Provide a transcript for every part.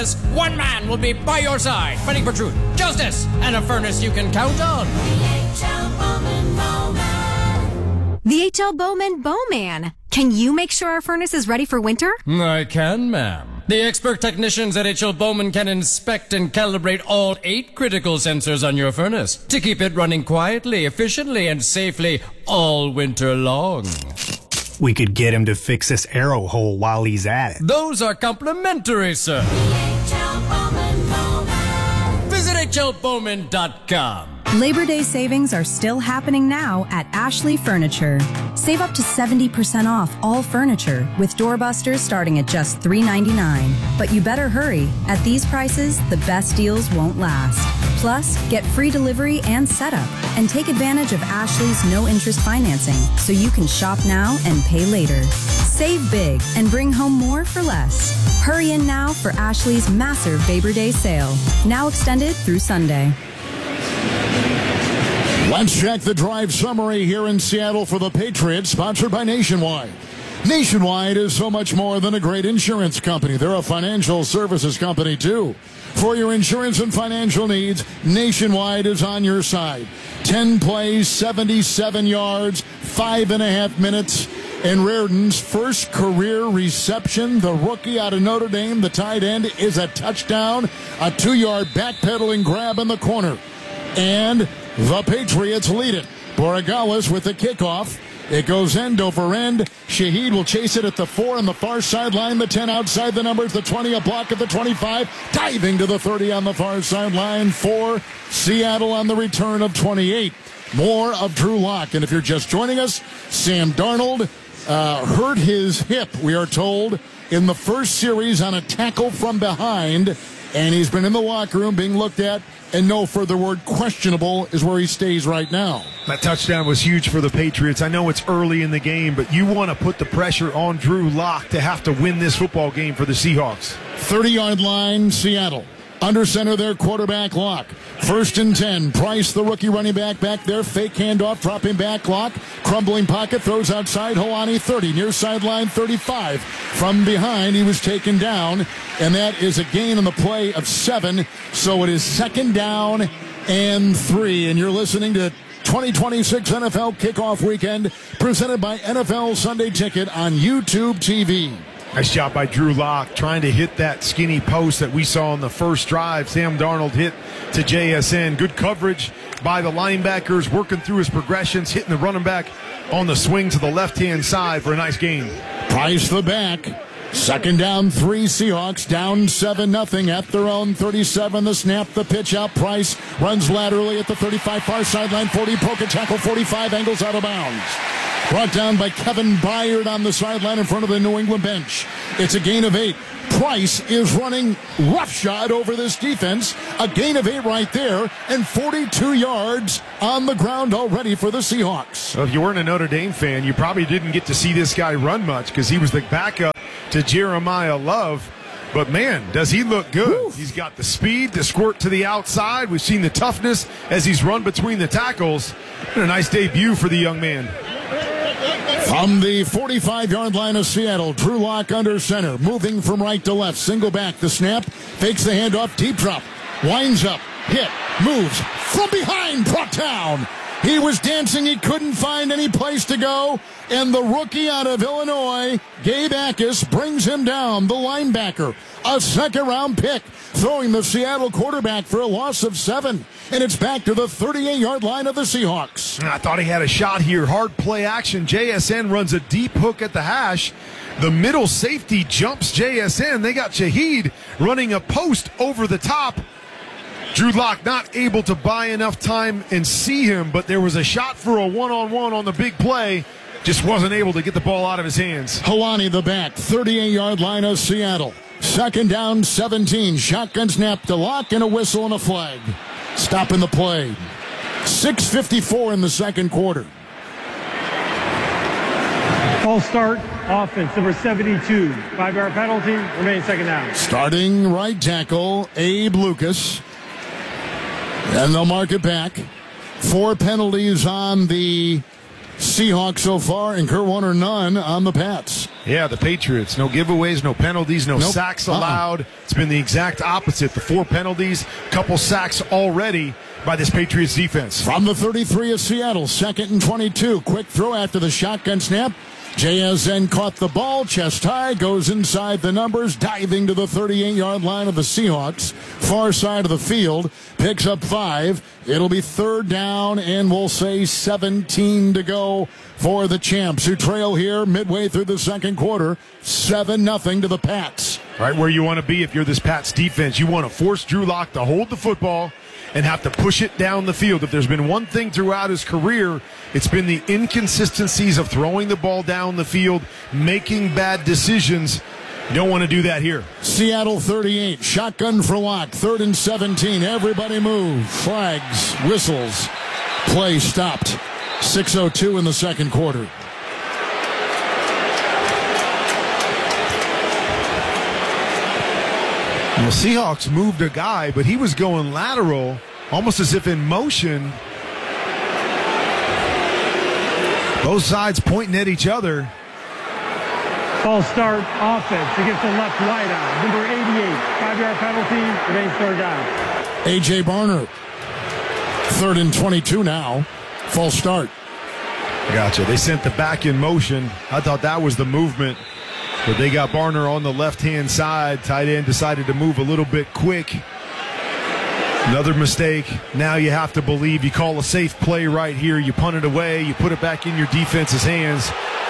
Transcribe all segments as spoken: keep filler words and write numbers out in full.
One man will be by your side, fighting for truth, justice, and a furnace you can count on. The H L Bowman Bowman. Can you make sure our furnace is ready for winter? I can, ma'am. The expert technicians at H L Bowman can inspect and calibrate all eight critical sensors on your furnace to keep it running quietly, efficiently, and safely all winter long. We could get him to fix this arrow hole while he's at it. Those are complimentary, sir. Visit H L Bowman dot com. Labor Day savings are still happening now at Ashley Furniture. Save up to seventy percent off all furniture with doorbusters starting at just three ninety-nine. But you better hurry. At these prices, the best deals won't last. Plus, get free delivery and setup and take advantage of Ashley's no-interest financing so you can shop now and pay later. Save big and bring home more for less. Hurry in now for Ashley's massive Labor Day sale, now extended through Sunday. Let's check the drive summary here in Seattle for the Patriots, sponsored by Nationwide. Nationwide is so much more than a great insurance company. They're a financial services company, too. For your insurance and financial needs, Nationwide is on your side. ten plays, seventy-seven yards, five and a half minutes. And Reardon's first career reception, the rookie out of Notre Dame, the tight end, is a touchdown, a two-yard backpedaling grab in the corner. And the Patriots lead it. Borregales with the kickoff. It goes end over end. Shaheed will chase it at the four on the far sideline. The ten outside the numbers. The twenty, a block at the twenty-five. Diving to the thirty on the far sideline for Seattle on the return of twenty-eight. More of Drew Lock. And if you're just joining us, Sam Darnold uh, hurt his hip, we are told, in the first series on a tackle from behind. And he's been in the locker room being looked at, and no further word, questionable is where he stays right now. That touchdown was huge for the Patriots. I know it's early in the game, but you want to put the pressure on Drew Lock to have to win this football game for the Seahawks. thirty-yard line, Seattle. Under center, their quarterback, Lock. First and ten. Price, the rookie running back, back there. Fake handoff, dropping back, Lock. Crumbling pocket, throws outside. Holani, thirty. Near sideline, thirty-five. From behind, he was taken down. And that is a gain on the play of seven. So it is second down and three. And you're listening to twenty twenty-six N F L Kickoff Weekend, presented by N F L Sunday Ticket on YouTube T V. Nice job by Drew Lock trying to hit that skinny post that we saw on the first drive. Sam Darnold hit to J S N. Good coverage by the linebackers, working through his progressions, hitting the running back on the swing to the left-hand side for a nice gain. Price the back. Second down, three. Seahawks down seven nothing at their own thirty-seven. The snap, the pitch out. Price runs laterally at the thirty-five, far sideline, forty, poke a tackle, forty-five, angles out of bounds. Brought down by Kevin Byard on the sideline in front of the New England bench. It's a gain of eight. Price is running roughshod over this defense. A gain of eight right there, and forty-two yards on the ground already for the Seahawks. Well, if you weren't a Notre Dame fan, you probably didn't get to see this guy run much because he was the backup to Jeremiah Love. But, man, does he look good. Oof. He's got the speed to squirt to the outside. We've seen the toughness as he's run between the tackles. And a nice debut for the young man. From the forty-five-yard line of Seattle, Drew Lock under center, moving from right to left, single back, the snap, fakes the handoff, deep drop, winds up, hit, moves, from behind, brought down. He was dancing, he couldn't find any place to go, and the rookie out of Illinois, Gabe Akis, brings him down, the linebacker. A second-round pick, throwing the Seattle quarterback for a loss of seven. And it's back to the thirty-eight-yard line of the Seahawks. I thought he had a shot here. Hard play action. J S N runs a deep hook at the hash. The middle safety jumps J S N. They got Shaheed running a post over the top. Drew Lock not able to buy enough time and see him, but there was a shot for a one-on-one on the big play. Just wasn't able to get the ball out of his hands. Holani the back, thirty-eight-yard line of Seattle. Second down, seventeen. Shotgun snap to Lock and a whistle and a flag. Stopping the play. six fifty-four in the second quarter. False start, offense, number seventy-two. Five-yard penalty, remaining second down. Starting right tackle, Abe Lucas. And they'll mark it back. Four penalties on the Seahawks so far, and Kurt Warner none on the Pats. Yeah, the Patriots. No giveaways, no penalties, no Nope. sacks Uh-uh. allowed. It's been the exact opposite. The four penalties, couple sacks already by this Patriots defense. From the thirty-three of Seattle, second and twenty-two. Quick throw after the shotgun snap. J S N caught the ball, chest high, goes inside the numbers, diving to the thirty-eight-yard line of the Seahawks. Far side of the field, picks up five. It'll be third down, and we'll say seventeen to go for the Champs, who trail here midway through the second quarter, seven nothing to the Pats. Right where you want to be if you're this Pats defense. You want to force Drew Lock to hold the football and have to push it down the field. If there's been one thing throughout his career, it's been the inconsistencies of throwing the ball down the field, making bad decisions. You don't want to do that here. Seattle thirty-eight, shotgun for Lock, third and seventeen. Everybody move. Flags, whistles. Play stopped. six oh two in the second quarter. The Seahawks moved a guy, but he was going lateral, almost as if in motion. Both sides pointing at each other. False start offense against the left wideout. Number eighty-eight, five-yard penalty, remains third down. A J. Barner, third and twenty-two now. False start. Gotcha. They sent the back in motion. I thought that was the movement. But they got Barner on the left-hand side. Tight end decided to move a little bit quick. Another mistake. Now you have to believe. You call a safe play right here. You punt it away. You put it back in your defense's hands.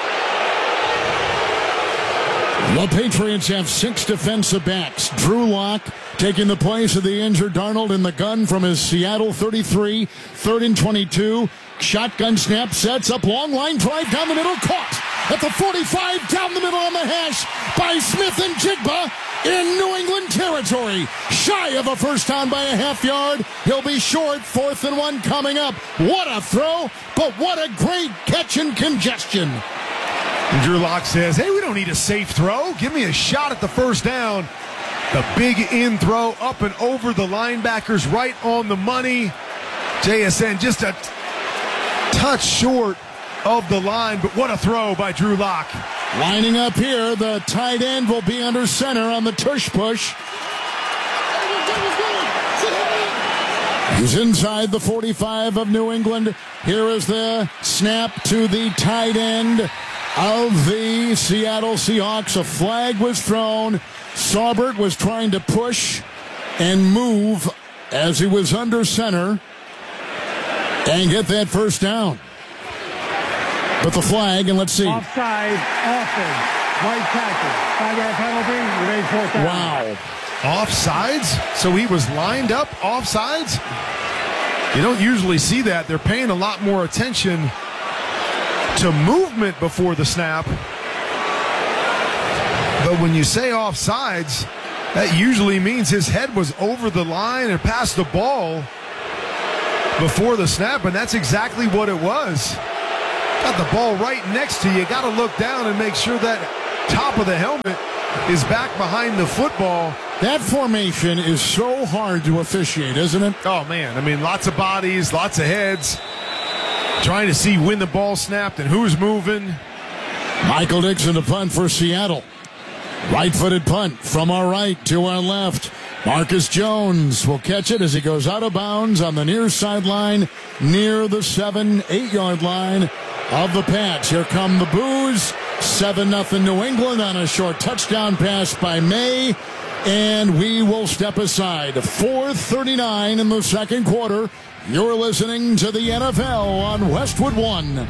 The Patriots have six defensive backs. Drew Lock taking the place of the injured Darnold in the gun from his Seattle thirty-three. Third and twenty-two. Shotgun snap, sets up, long line drive down the middle, caught at the forty-five, down the middle on the hash by Smith and Jigba in New England territory. Shy of a first down by a half yard. He'll be short, fourth and one coming up. What a throw, but what a great catch and congestion. And Drew Lock says, hey, we don't need a safe throw. Give me a shot at the first down. The big in throw up and over the linebackers, right on the money. J S N just a touch short of the line, but what a throw by Drew Lock. Lining up here, the tight end will be under center on the tush push. He's inside the forty-five of New England. Here is the snap to the tight end of the Seattle Seahawks. A flag was thrown. Saubert was trying to push and move as he was under center and get that first down. But the flag, and let's see. Offside, offense, right tackle, five-yard penalty, remains fourth down. Wow. Offsides? So he was lined up offsides? You don't usually see that. They're paying a lot more attention to movement before the snap. But when you say offsides, that usually means his head was over the line and past the ball before the snap, and that's exactly what it was. Got the ball right next to you. Got to look down and make sure that top of the helmet is back behind the football. That formation is so hard to officiate, isn't it? Oh, man. I mean, lots of bodies, lots of heads. Trying to see when the ball snapped and who's moving. Michael Dixon to punt for Seattle. Right-footed punt from our right to our left. Marcus Jones will catch it as he goes out of bounds on the near sideline, near the seven, eight-yard line of the Pats. Here come the boos. seven nothing New England on a short touchdown pass by May. And we will step aside. four thirty-nine in the second quarter. You're listening to the N F L on Westwood One.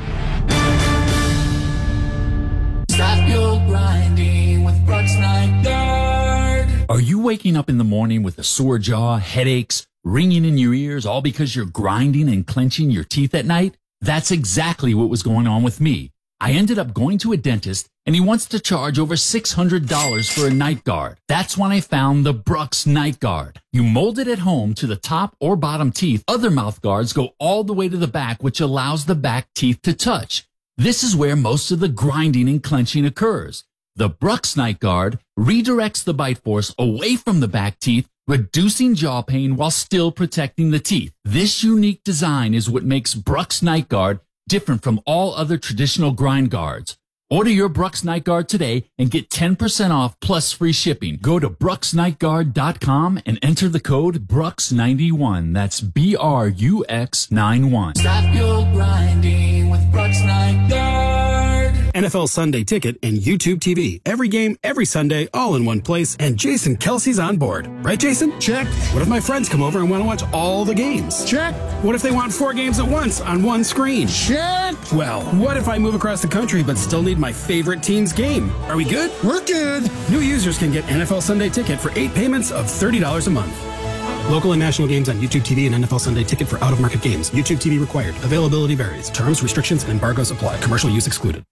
Stop your grinding with Brooks Night Guard. Are you waking up in the morning with a sore jaw, headaches, ringing in your ears, all because you're grinding and clenching your teeth at night? That's exactly what was going on with me. I ended up going to a dentist, and he wants to charge over six hundred dollars for a night guard. That's when I found the Brooks Night Guard. You mold it at home to the top or bottom teeth. Other mouth guards go all the way to the back, which allows the back teeth to touch. This is where most of the grinding and clenching occurs. The Brooks Night Guard redirects the bite force away from the back teeth, reducing jaw pain while still protecting the teeth. This unique design is what makes Brooks Night Guard different from all other traditional grind guards. Order your Brux Night Guard today and get ten percent off plus free shipping. Go to brux night guard dot com and enter the code brux ninety-one. That's B R U X ninety-one. Stop your grinding with Brux Night Guard. N F L Sunday Ticket and YouTube T V. Every game, every Sunday, all in one place. And Jason Kelsey's on board. Right, Jason? Check. What if my friends come over and want to watch all the games? Check. What if they want four games at once on one screen? Check. Well, what if I move across the country but still need my favorite team's game? Are we good? We're good. New users can get N F L Sunday Ticket for eight payments of thirty dollars a month. Local and national games on YouTube T V and N F L Sunday Ticket for out-of-market games. YouTube T V required. Availability varies. Terms, restrictions, and embargoes apply. Commercial use excluded.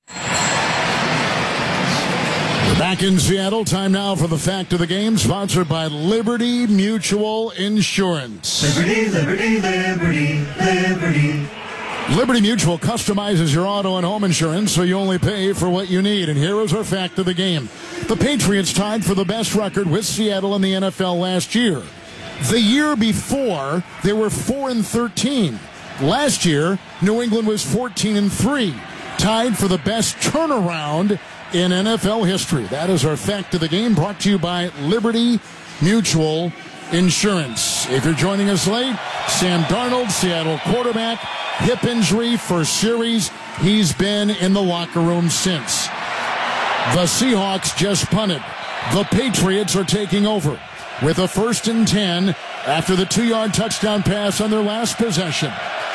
We're back in Seattle. Time now for the fact of the game, sponsored by Liberty Mutual Insurance. Liberty, Liberty, Liberty, Liberty. Liberty Mutual customizes your auto and home insurance so you only pay for what you need. And here is our fact of the game. The Patriots tied for the best record with Seattle in the N F L last year. The year before, they were four and thirteen. Last year, New England was fourteen and three, tied for the best turnaround in N F L history. That is our fact of the game, brought to you by Liberty Mutual Insurance. If you're joining us late, Sam Darnold, Seattle quarterback, hip injury, first series. He's been in the locker room since. The Seahawks just punted. The Patriots are taking over with a first and ten after the two-yard touchdown pass on their last possession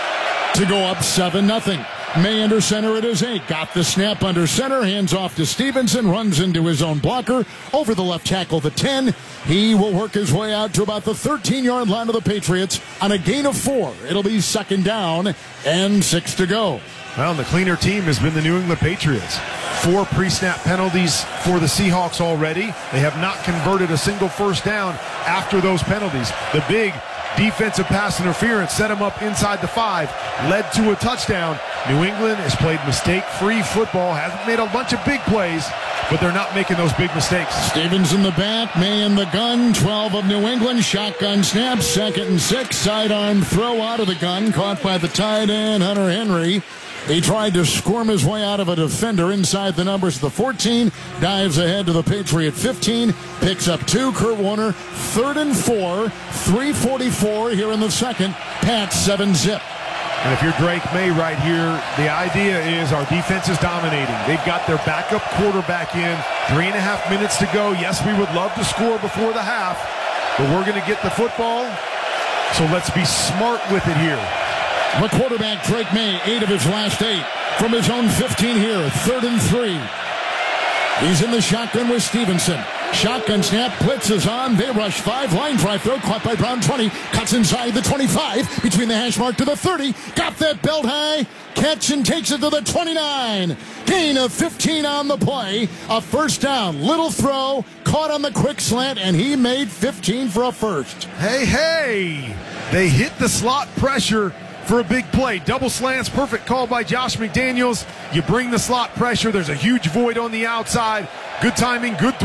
to go up seven nothing. May under center at his eight. Got the snap under center. Hands off to Stevenson. Runs into his own blocker. Over the left tackle, the ten. He will work his way out to about the thirteen-yard line of the Patriots on a gain of four. It'll be second down and six to go. Well, the cleaner team has been the New England Patriots. Four pre-snap penalties for the Seahawks already. They have not converted a single first down after those penalties. The big defensive pass interference set them up inside the five, led to a touchdown. New England has played mistake-free football, hasn't made a bunch of big plays, but they're not making those big mistakes. Stevens in the back, May in the gun, twelve of New England, shotgun snap, second and six, sidearm throw out of the gun, caught by the tight end, Hunter Henry. He tried to squirm his way out of a defender inside the numbers of the fourteen, dives ahead to the Patriot fifteen, picks up two, Kurt Warner, third and four, three forty-four here in the second, Pats seven zip. And if you're Drake May right here, the idea is our defense is dominating. They've got their backup quarterback in, three and a half minutes to go. Yes, we would love to score before the half, but we're going to get the football, so let's be smart with it here. The quarterback, Drake May, eight of his last eight. From his own fifteen here, third and three. He's in the shotgun with Stevenson. Shotgun snap, blitz is on. They rush five. Line drive throw, caught by Brown, twenty. Cuts inside the twenty-five, between the hash mark to the thirty. Got that belt high. Catch and takes it to the twenty-nine. Gain of fifteen on the play. A first down. Little throw, caught on the quick slant, and he made fifteen for a first. Hey, hey! They hit the slot pressure for a big play. Double slants, perfect call by Josh McDaniels. You bring the slot pressure. There's a huge void on the outside. Good timing, good